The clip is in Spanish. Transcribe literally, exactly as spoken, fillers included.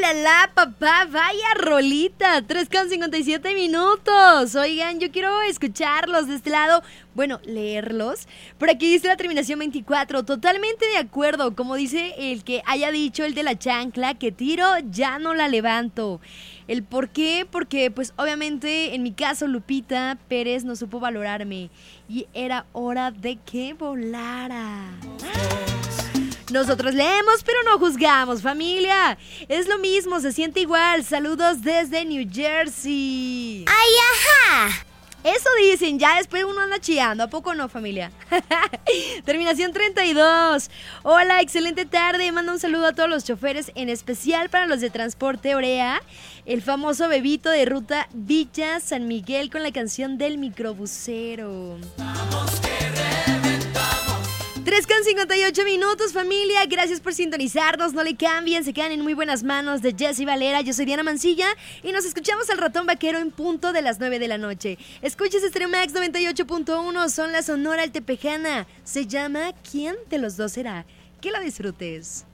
la papá! ¡Vaya rolita! tres con cincuenta y siete minutos. Oigan, yo quiero escucharlos de este lado. Bueno, leerlos. Por aquí dice la terminación veinticuatro. Totalmente de acuerdo. Como dice el que haya dicho el de la chancla, que tiro, ya no la levanto. ¿El por qué? Porque, pues, obviamente, en mi caso, Lupita Pérez no supo valorarme. Y era hora de que volara. Nosotros leemos, pero no juzgamos, familia. Es lo mismo, se siente igual. Saludos desde New Jersey. ¡Ay, ajá! Eso dicen, ya después uno anda chillando. ¿A poco no, familia? Terminación treinta y dos. Hola, excelente tarde. Manda un saludo a todos los choferes, en especial para los de Transporte Orea, el famoso bebito de ruta Villa San Miguel con la canción del microbusero. Vamos que reventamos. tres con cincuenta y ocho minutos, familia. Gracias por sintonizarnos. No le cambien, se quedan en muy buenas manos de Jessy Valera. Yo soy Diana Mancilla y nos escuchamos al Ratón Vaquero en punto de las nueve de la noche. Escuches Stereo Max noventa y ocho punto uno. Son la Sonora Altepejana. Se llama ¿Quién de los dos será? Que la disfrutes.